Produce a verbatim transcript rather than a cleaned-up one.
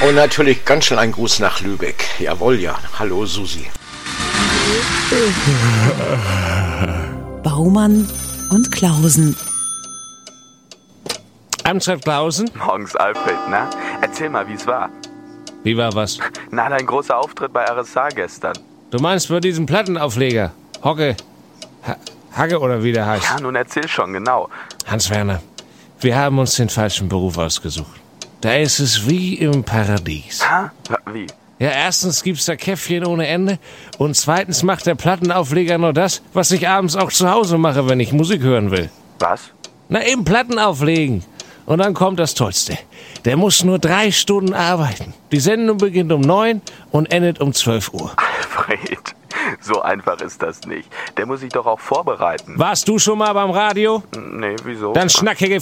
Und natürlich ganz schnell ein Gruß nach Lübeck. Jawohl, ja. Hallo, Susi. Baumann und Klausen. Amtschef Klausen? Morgens, Alfred, na? Erzähl mal, wie's war. Wie war was? Na, dein großer Auftritt bei R S A gestern. Du meinst für diesen Plattenaufleger? Hocke? Ha Hagge oder wie der heißt? Ja, nun erzähl schon, genau. Hans-Werner, wir haben uns den falschen Beruf ausgesucht. Da ist es wie im Paradies. Ha? Wie? Ja, erstens gibt's da Käffchen ohne Ende und zweitens macht der Plattenaufleger nur das, was ich abends auch zu Hause mache, wenn ich Musik hören will. Was? Na, eben Platten auflegen. Und dann kommt das Tollste. Der muss nur drei Stunden arbeiten. Die Sendung beginnt um neun und endet um zwölf Uhr. Alfred, so einfach ist das nicht. Der muss sich doch auch vorbereiten. Warst du schon mal beim Radio? Nee, wieso? Dann schnackige